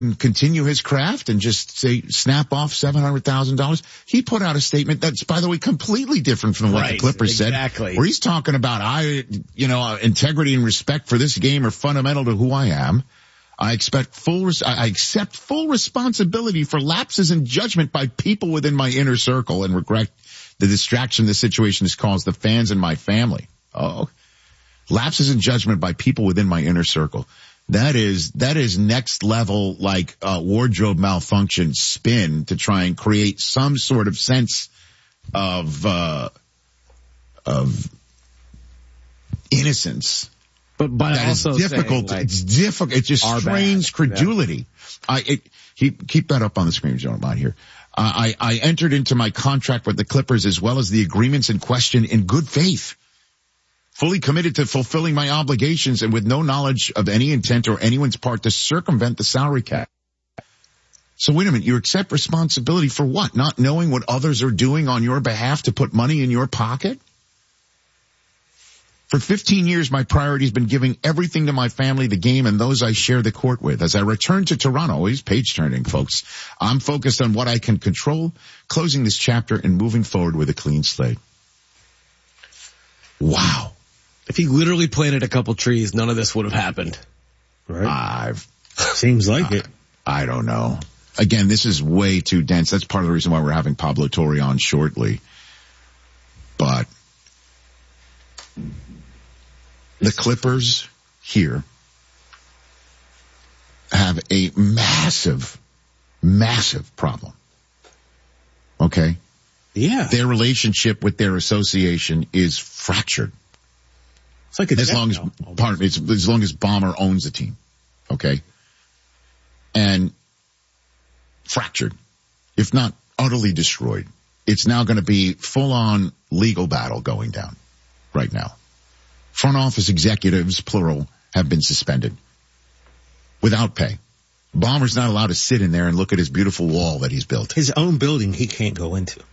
continue his craft and just say, snap off $700,000. He put out a statement that's, by the way, completely different from what the Clippers said. Where he's talking about, integrity and respect for this game are fundamental to who I am. I accept full responsibility for lapses in judgment by people within my inner circle and regret the distraction this situation has caused the fans and my family. Oh, lapses in judgment by people within my inner circle. That is next level, like, wardrobe malfunction spin to try and create some sort of sense of innocence. But that is difficult. Saying, like, it's difficult. It just strains credulity. Yeah. Keep that up on the screen, if you don't mind here. I entered into my contract with the Clippers as well as the agreements in question in good faith, fully committed to fulfilling my obligations and with no knowledge of any intent or anyone's part to circumvent the salary cap. So wait a minute, you accept responsibility for what? Not knowing what others are doing on your behalf to put money in your pocket? For 15 years, my priority has been giving everything to my family, the game, and those I share the court with. As I return to Toronto, always page turning, folks, I'm focused on what I can control, closing this chapter and moving forward with a clean slate. Wow. If he literally planted a couple trees, none of this would have happened. Right? Seems like it. I don't know. Again, this is way too dense. That's part of the reason why we're having Pablo Torre on shortly. But the Clippers here have a massive, massive problem. Okay? Yeah. Their relationship with their association is fractured. It's like as long as Ballmer owns the team. Okay? And fractured, if not utterly destroyed. It's now going to be full-on legal battle going down right now. Front office executives, plural, have been suspended without pay. Ballmer's not allowed to sit in there and look at his beautiful wall that he's built. His own building he can't go into.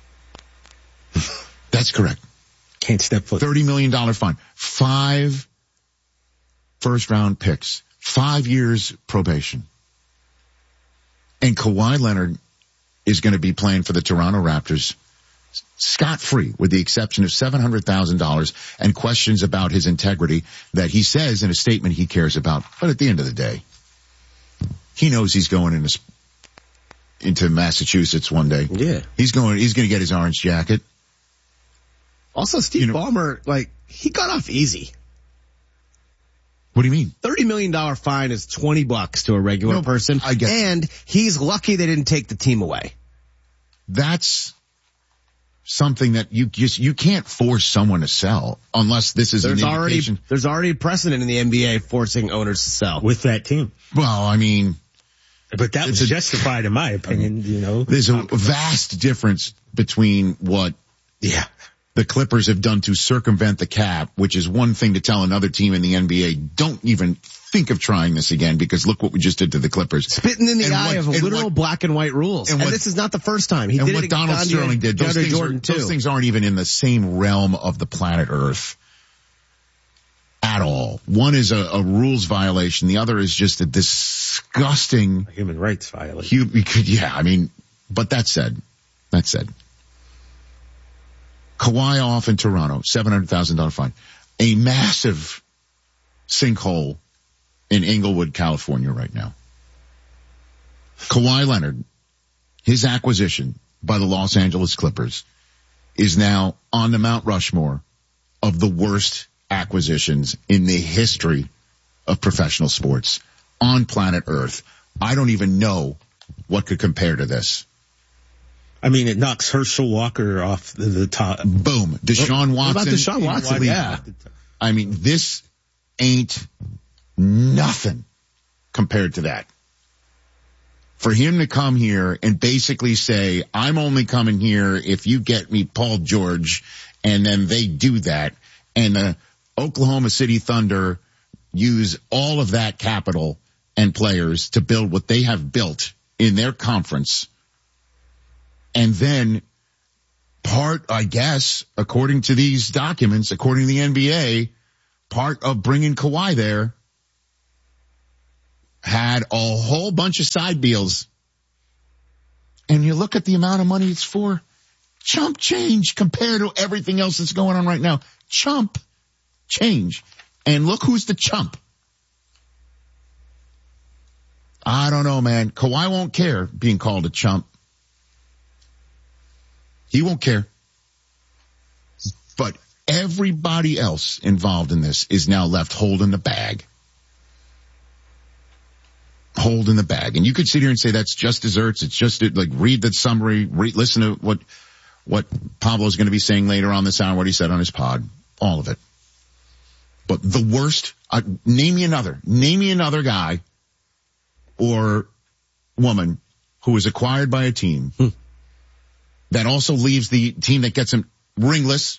That's correct. Can't step foot. $30 million fine. 5 first-round picks. 5 years probation. And Kawhi Leonard is going to be playing for the Toronto Raptors scot-free, with the exception of $700,000 and questions about his integrity that he says in a statement he cares about. But at the end of the day, he knows he's going into Massachusetts one day. Yeah. He's going to get his orange jacket. Also, Steve Ballmer, he got off easy. What do you mean? $30 million fine is $20 to a regular person. I guess. And he's lucky they didn't take the team away. That's something that you can't force someone to sell unless this is an indication. There's already a precedent in the NBA forcing owners to sell. With that team. Well, I mean. But that was justified in my opinion, There's a vast difference between what. Yeah. The Clippers have done to circumvent the cap, which is one thing to tell another team in the NBA, don't even think of trying this again because look what we just did to the Clippers. Spitting in the eye of literal black and white rules. And this is not the first time. He did it. And what Donald Sterling did, those things aren't even in the same realm of the planet Earth at all. One is a rules violation. The other is just a disgusting human rights violation. But that said. Kawhi off in Toronto, $700,000 fine. A massive sinkhole in Inglewood, California right now. Kawhi Leonard, his acquisition by the Los Angeles Clippers is now on the Mount Rushmore of the worst acquisitions in the history of professional sports on planet Earth. I don't even know what could compare to this. I mean, it knocks Herschel Walker off the top. Boom. Deshaun Watson. What about Deshaun Watson? Yeah. I mean, this ain't nothing compared to that. For him to come here and basically say, I'm only coming here if you get me Paul George, and then they do that, and the Oklahoma City Thunder use all of that capital and players to build what they have built in their conference. And then part, I guess, according to these documents, according to the NBA, part of bringing Kawhi there had a whole bunch of side deals. And you look at the amount of money it's for, chump change compared to everything else that's going on right now. Chump change. And look who's the chump. I don't know, man. Kawhi won't care being called a chump. He won't care. But everybody else involved in this is now left holding the bag. Holding the bag. And you could sit here and say that's just desserts. It's just like read the summary, listen to what Pablo's going to be saying later on this hour, what he said on his pod, all of it. But the worst, name me another guy or woman who is acquired by a team that also leaves the team that gets him ringless.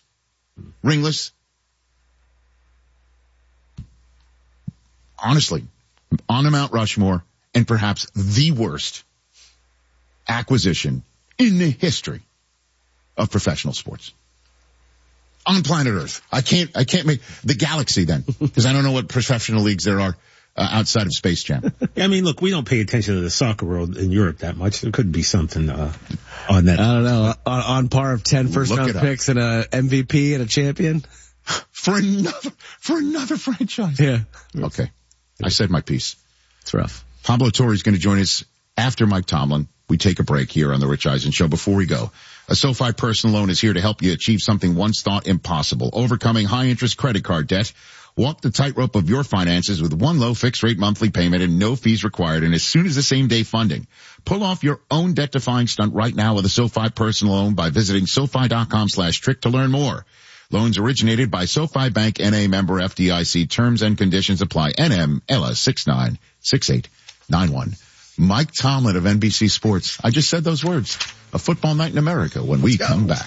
Honestly, on a Mount Rushmore, and perhaps the worst acquisition in the history of professional sports. On planet Earth. I can't make the galaxy then, because I don't know what professional leagues there are outside of Space Jam. I mean, look, we don't pay attention to the soccer world in Europe that much. There could be something on that. I don't know. On par of 10 first-round picks and a MVP and a champion? For another franchise. Yeah. Okay. I said my piece. It's rough. Pablo Torre is going to join us after Mike Tomlin. We take a break here on the Rich Eisen Show. Before we go, a SoFi personal loan is here to help you achieve something once thought impossible. Overcoming high-interest credit card debt. Walk the tightrope of your finances with one low fixed-rate monthly payment and no fees required, and as soon as the same-day funding. Pull off your own debt-defying stunt right now with a SoFi personal loan by visiting SoFi.com/trick to learn more. Loans originated by SoFi Bank N.A. member FDIC. Terms and conditions apply. NMLS 696891. Mike Tomlin of NBC Sports. I just said those words. A football night in America when we come back.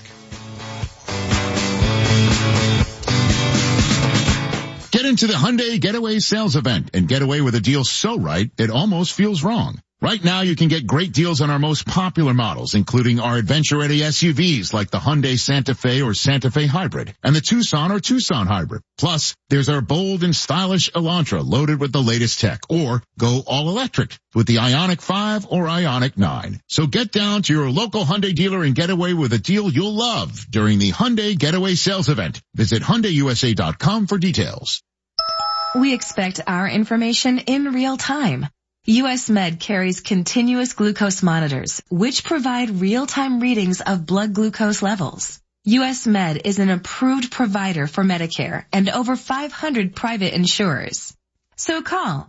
Get into the Hyundai Getaway Sales Event and get away with a deal so right it almost feels wrong. Right now you can get great deals on our most popular models, including our adventure-ready SUVs like the Hyundai Santa Fe or Santa Fe Hybrid and the Tucson or Tucson Hybrid. Plus, there's our bold and stylish Elantra loaded with the latest tech, or go all-electric with the Ioniq 5 or Ioniq 9. So get down to your local Hyundai dealer and get away with a deal you'll love during the Hyundai Getaway Sales Event. Visit HyundaiUSA.com for details. We expect our information in real time. US Med carries continuous glucose monitors, which provide real-time readings of blood glucose levels. US Med is an approved provider for Medicare and over 500 private insurers. So call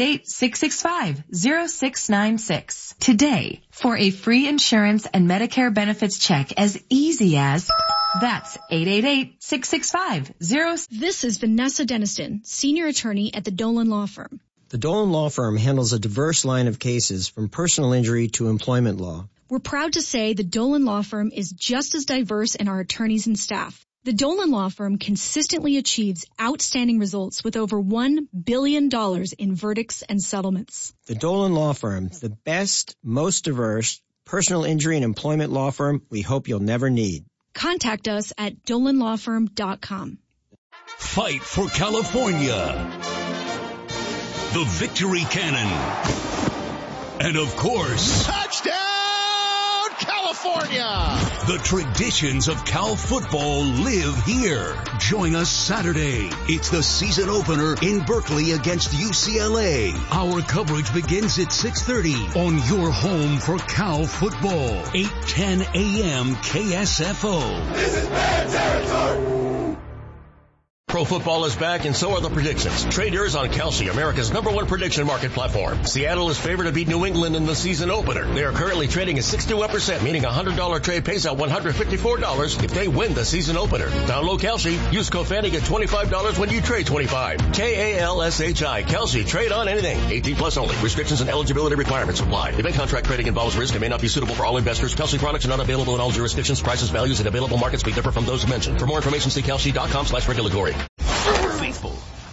888-665-0696 today for a free insurance and Medicare benefits check as easy as... That's 888-665-0696. This is Vanessa Deniston, senior attorney at the Dolan Law Firm. The Dolan Law Firm handles a diverse line of cases from personal injury to employment law. We're proud to say the Dolan Law Firm is just as diverse in our attorneys and staff. The Dolan Law Firm consistently achieves outstanding results with over $1 billion in verdicts and settlements. The Dolan Law Firm, the best, most diverse personal injury and employment law firm we hope you'll never need. Contact us at dolanlawfirm.com. Fight for California. The Victory Cannon. And of course, touchdown California! The traditions of Cal football live here. Join us Saturday. It's the season opener in Berkeley against UCLA. Our coverage begins at 6:30 on your home for Cal football. 8:10 a.m. KSFO. This is bad territory. Pro football is back, and so are the predictions. Trade yours on Kalshi, America's #1 prediction market platform. Seattle is favored to beat New England in the season opener. They are currently trading at 61%, meaning a $100 trade pays out $154 if they win the season opener. Download Kalshi. Use code FANNY, get $25 when you trade $25. KALSHI. Kalshi. Trade on anything. 18 plus only. Restrictions and eligibility requirements apply. Event contract trading involves risk and may not be suitable for all investors. Kalshi products are not available in all jurisdictions. Prices, values, and available markets may differ from those mentioned. For more information, see kalshi.com/regulatory. Faithful,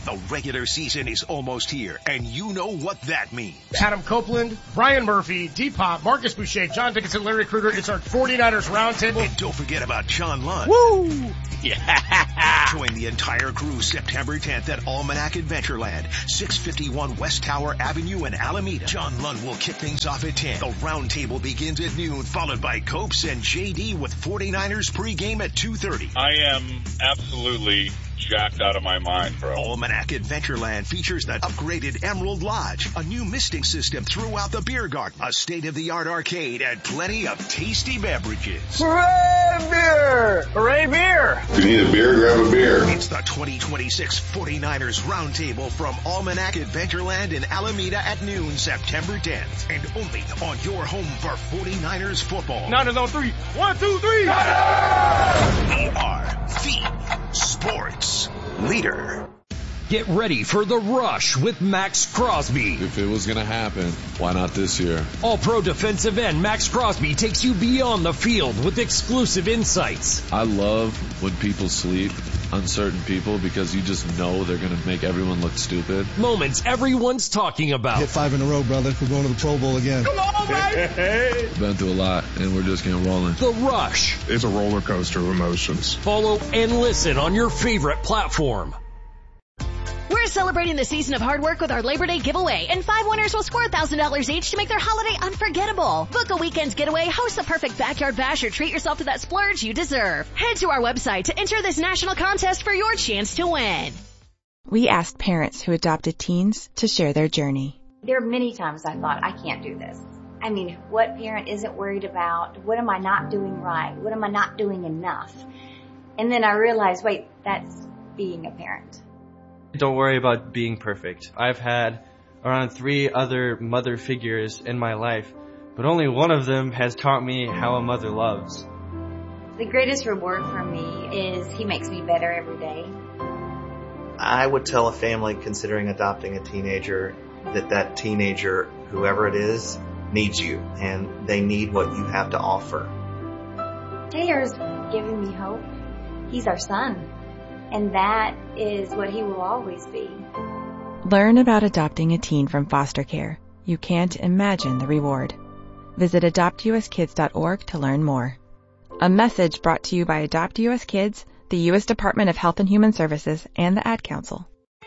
The regular season is almost here, and you know what that means. Adam Copeland, Brian Murphy, D-Pop, Marcus Boucher, John Dickinson, Larry Krueger. It's our 49ers Roundtable. And don't forget about John Lund. Woo! Yeah! Join the entire crew September 10th at Almanac Adventureland, 651 West Tower Avenue in Alameda. John Lund will kick things off at 10. The Roundtable begins at noon, followed by Copes and JD with 49ers pregame at 2:30. I am absolutely jacked out of my mind, bro. Almanac Adventureland features the upgraded Emerald Lodge, a new misting system throughout the beer garden, a state-of-the-art arcade, and plenty of tasty beverages. Hooray beer! Hooray beer! If you need a beer, grab a beer. It's the 2026 49ers Roundtable from Almanac Adventureland in Alameda at noon, September 10th. And only on your home for 49ers football. Niners on 3. 1, 2, 3. We are the sports leader. Get ready for The Rush with Max Crosby. If it was going to happen, why not this year? All-pro defensive end Max Crosby takes you beyond the field with exclusive insights. I love when people sleep on certain people because you just know they're going to make everyone look stupid. Moments everyone's talking about. Hit 5 in a row, brother. We're going to the Pro Bowl again. Come on, baby! Been through a lot, and we're just getting rolling. The Rush. It's a roller coaster of emotions. Follow and listen on your favorite platform. We're celebrating the season of hard work with our Labor Day giveaway, and 5 winners will score $1,000 each to make their holiday unforgettable. Book a weekend's getaway, host the perfect backyard bash, or treat yourself to that splurge you deserve. Head to our website to enter this national contest for your chance to win. We asked parents who adopted teens to share their journey. There are many times I thought, I can't do this. I mean, what parent isn't worried about, what am I not doing right? What am I not doing enough? And then I realized, wait, that's being a parent. Don't worry about being perfect. I've had around 3 other mother figures in my life, but only one of them has taught me how a mother loves. The greatest reward for me is he makes me better every day. I would tell a family considering adopting a teenager that teenager, whoever it is, needs you, and they need what you have to offer. Taylor's giving me hope. He's our son. And that is what he will always be. Learn about adopting a teen from foster care. You can't imagine the reward. Visit adoptuskids.org to learn more. A message brought to you by Adopt U.S. Kids, the U.S. Department of Health and Human Services, and the Ad Council.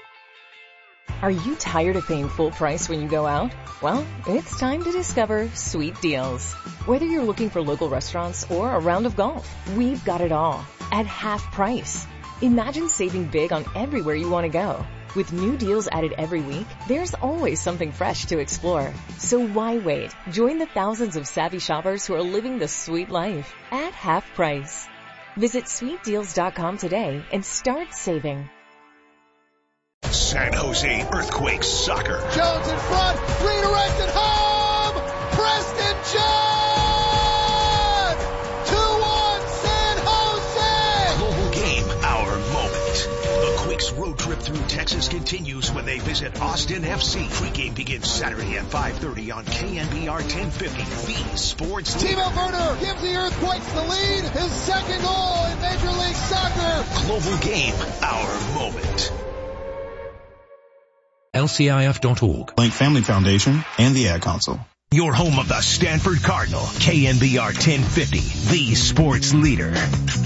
Are you tired of paying full price when you go out? Well, it's time to discover Sweet Deals. Whether you're looking for local restaurants or a round of golf, we've got it all at half price. Imagine saving big on everywhere you want to go. With new deals added every week, there's always something fresh to explore. So why wait? Join the thousands of savvy shoppers who are living the sweet life at half price. Visit sweetdeals.com today and start saving. San Jose Earthquakes soccer. Jones in front, redirected home! Preston John! 2-1 San Jose! Global game, our moment. The Quakes road trip through Texas continues when they visit Austin FC. Pre-game begins Saturday at 5:30 on KNBR 1050. The Sports Leader. Timo Werner gives the Earthquakes the lead. His second goal in Major League Soccer. Global game, our moment. LCIF.org. Link Family Foundation and the Ad Council. Your home of the Stanford Cardinal, KNBR 1050, the sports leader.